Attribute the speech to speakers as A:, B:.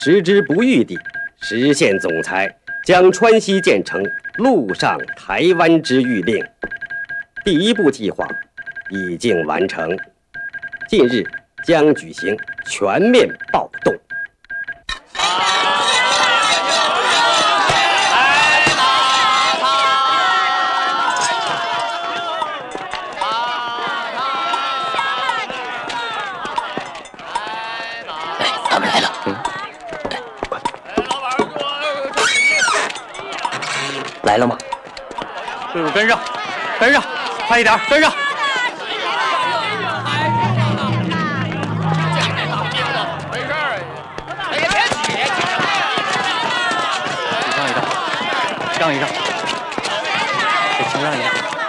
A: 持之不渝地实现总裁将川西建成陆上台湾之谕令。第一步计划已经完成，近日将举行全面暴动。
B: 他们来了，来了吗？
C: 队伍跟上，跟上，快一点，跟上！让一让，给请让一让。